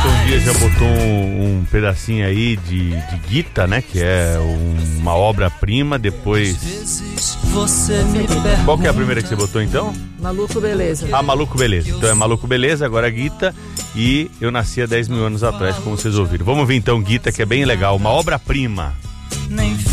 Um dia já botou um pedacinho aí de Gita, né? Que é uma obra-prima. Depois... Qual que é a primeira que você botou então? Maluco Beleza. Ah, Maluco Beleza. Então é Maluco Beleza, agora Gita. E Eu Nasci há 10 mil anos atrás, como vocês ouviram. Vamos ver então Gita, que é bem legal. Uma obra-prima.